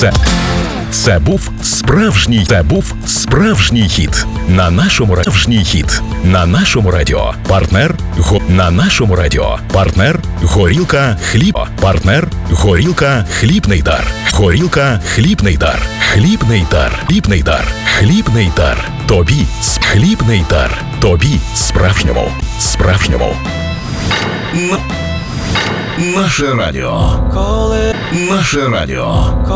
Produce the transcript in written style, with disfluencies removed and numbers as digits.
Це був справжній хіт на нашому радіо. Партнер Горілка Хлібний дар. Хлібний дар. Тобі справжньому. Наше радіо.